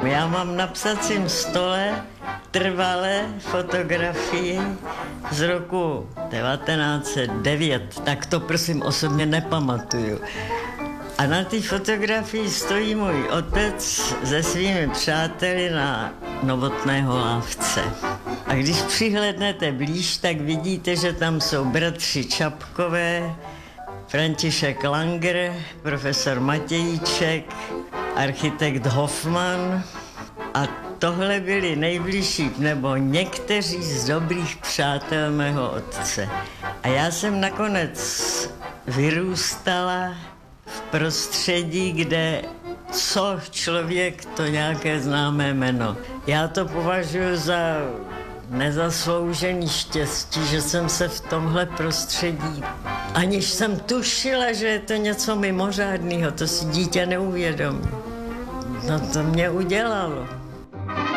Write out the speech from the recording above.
Já mám na psacím stole trvalé fotografii z roku 1909, tak to prosím osobně nepamatuju. A na té fotografii stojí můj otec se svými přáteli na Novotného lávce. A když přihlédnete blíž, tak vidíte, že tam jsou bratři Čapkové, František Langer, profesor Matějíček, architekt Hoffman a tohle byli nejbližší, nebo někteří z dobrých přátel mého otce. A já jsem nakonec vyrůstala v prostředí, kde co člověk, to nějaké známé jméno. Já to považuji za nezasloužený štěstí, že jsem se v tomhle prostředí, aniž jsem tušila, že je to něco mimořádného, to si dítě neuvědomí. No to mě udělalo.